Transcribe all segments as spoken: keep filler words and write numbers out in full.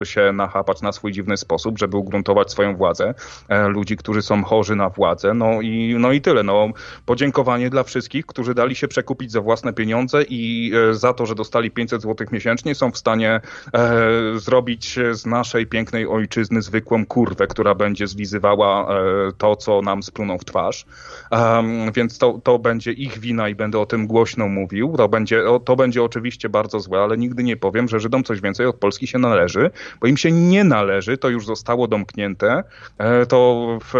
się nachapać na swój dziwny sposób, żeby ugruntować swoją władzę, e, ludzi, którzy są chorzy na władzę, no i, no i tyle. No, podziękowanie dla wszystkich, którzy dali się przekupić za własne pieniądze i e, za to, że dostali pięćset złotych miesięcznie, są w stanie e, zrobić z naszej pięknej ojczyzny zwykłą kurwę, która będzie zlizywała e, to, co nam spluną w twarz. Um, więc to, to będzie ich wina i będę o tym głośno mówił. To będzie, to będzie oczywiście bardzo złe, ale nigdy nie powiem, że Żydom coś więcej od Polski się należy, bo im się nie należy, to już zostało domknięte, to w,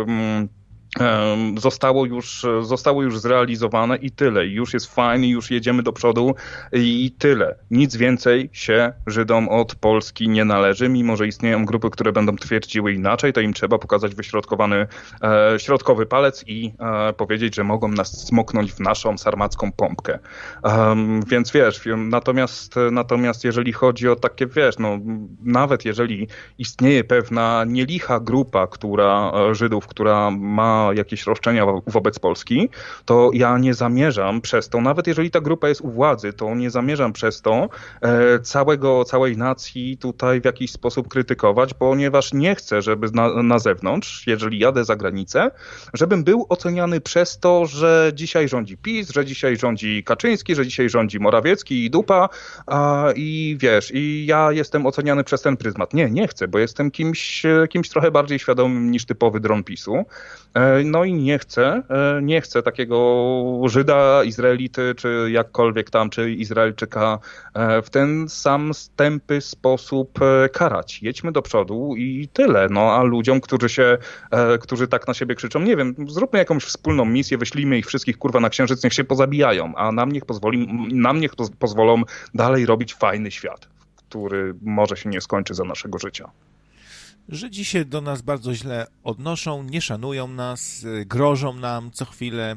zostało już, zostało już zrealizowane i tyle. I już jest fajnie, już jedziemy do przodu i tyle. Nic więcej się Żydom od Polski nie należy, mimo że istnieją grupy, które będą twierdziły inaczej, to im trzeba pokazać wyśrodkowany e, środkowy palec i e, powiedzieć, że mogą nas smoknąć w naszą sarmacką pompkę. Um, więc wiesz, natomiast, natomiast jeżeli chodzi o takie, wiesz, no nawet jeżeli istnieje pewna nielicha grupa, która Żydów, która ma jakieś roszczenia wo- wobec Polski, to ja nie zamierzam przez to, nawet jeżeli ta grupa jest u władzy, to nie zamierzam przez to e, całego, całej nacji tutaj w jakiś sposób krytykować, ponieważ nie chcę, żeby na, na zewnątrz, jeżeli jadę za granicę, żebym był oceniany przez to, że dzisiaj rządzi PiS, że dzisiaj rządzi Kaczyński, że dzisiaj rządzi Morawiecki i dupa a, i wiesz, i ja jestem oceniany przez ten pryzmat. Nie, nie chcę, bo jestem kimś, kimś trochę bardziej świadomym niż typowy dron PiSu. No i nie chcę, nie chcę takiego Żyda, Izraelity, czy jakkolwiek tam, czy Izraelczyka w ten sam stępy sposób karać. Jedźmy do przodu i tyle. No a ludziom, którzy się, którzy tak na siebie krzyczą, nie wiem, zróbmy jakąś wspólną misję, wyślijmy ich wszystkich kurwa na księżyc, niech się pozabijają, a nam niech pozwoli, nam niech pozwolą dalej robić fajny świat, który może się nie skończy za naszego życia. Żydzi się do nas bardzo źle odnoszą, nie szanują nas, grożą nam co chwilę,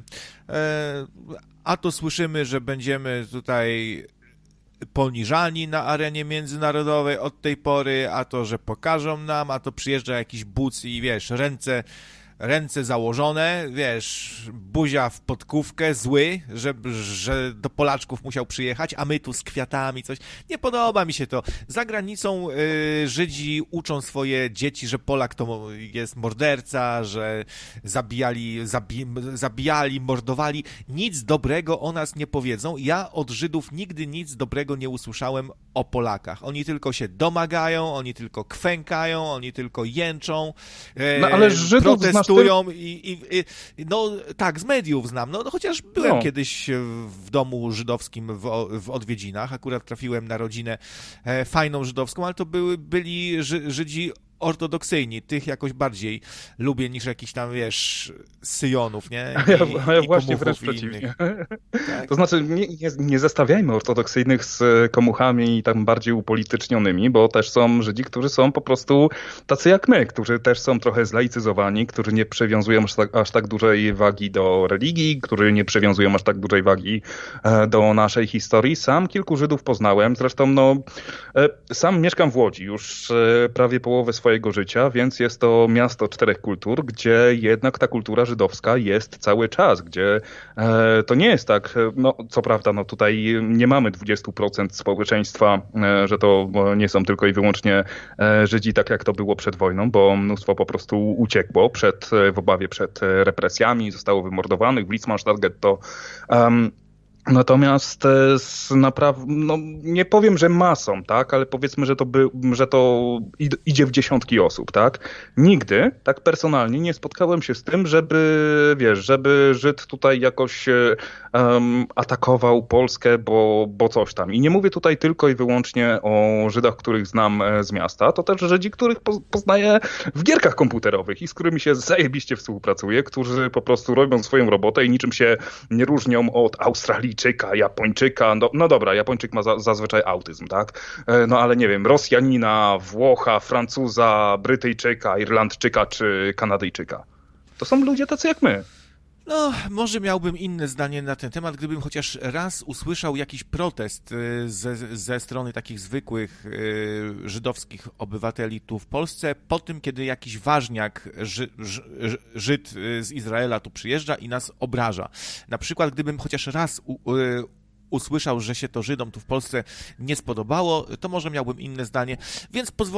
a to słyszymy, że będziemy tutaj poniżani na arenie międzynarodowej od tej pory, a to, że pokażą nam, a to przyjeżdża jakiś buc i wiesz, ręce... Ręce założone, wiesz, buzia w podkówkę, zły, że, że do Polaczków musiał przyjechać, a my tu z kwiatami coś. Nie podoba mi się to. Za granicą y, Żydzi uczą swoje dzieci, że Polak to jest morderca, że zabijali, zabi, zabijali, mordowali. Nic dobrego o nas nie powiedzą. Ja od Żydów nigdy nic dobrego nie usłyszałem o Polakach. Oni tylko się domagają, oni tylko kwękają, oni tylko jęczą, y, no, ale Żydów protestują. I, i, i, no tak, z mediów znam, no, no chociaż byłem no. kiedyś w domu żydowskim w, w odwiedzinach, akurat trafiłem na rodzinę e, fajną żydowską, ale to były, byli Ży, Żydzi ortodoksyjni, tych jakoś bardziej lubię niż jakiś tam, wiesz, syjonów, nie? I, ja, a ja właśnie wręcz przeciwnie. Tak? To znaczy, nie, nie, nie zestawiajmy ortodoksyjnych z komuchami i tam bardziej upolitycznionymi, bo też są Żydzi, którzy są po prostu tacy jak my, którzy też są trochę zlaicyzowani, którzy nie przywiązują aż tak, aż tak dużej wagi do religii, którzy nie przywiązują aż tak dużej wagi do naszej historii. Sam kilku Żydów poznałem, zresztą no, sam mieszkam w Łodzi już prawie połowę swojego swojego życia, więc jest to miasto czterech kultur, gdzie jednak ta kultura żydowska jest cały czas, gdzie e, to nie jest tak, no co prawda, no tutaj nie mamy dwadzieścia procent społeczeństwa, e, że to nie są tylko i wyłącznie e, Żydzi, tak jak to było przed wojną, bo mnóstwo po prostu uciekło przed, w obawie przed represjami, zostało wymordowanych w Litzmannstadt getto. Um, Natomiast z naprawdę, no nie powiem, że masą, tak, ale powiedzmy, że to, by, że to idzie w dziesiątki osób, tak. Nigdy, tak personalnie, nie spotkałem się z tym, żeby, wiesz, żeby Żyd tutaj jakoś um, atakował Polskę, bo, bo coś tam. I nie mówię tutaj tylko i wyłącznie o Żydach, których znam z miasta, to też Żydzi, których poznaję w gierkach komputerowych i z którymi się zajebiście współpracuję, którzy po prostu robią swoją robotę i niczym się nie różnią od Australii, Japończyka, no, no dobra, Japończyk ma za, zazwyczaj autyzm, tak? No ale nie wiem, Rosjanina, Włocha, Francuza, Brytyjczyka, Irlandczyka czy Kanadyjczyka. To są ludzie tacy jak my. No, może miałbym inne zdanie na ten temat, gdybym chociaż raz usłyszał jakiś protest ze, ze strony takich zwykłych y, żydowskich obywateli tu w Polsce, po tym, kiedy jakiś ważniak ży, ży, Żyd z Izraela tu przyjeżdża i nas obraża. Na przykład, gdybym chociaż raz u, y, usłyszał, że się to Żydom tu w Polsce nie spodobało, to może miałbym inne zdanie, więc pozwolę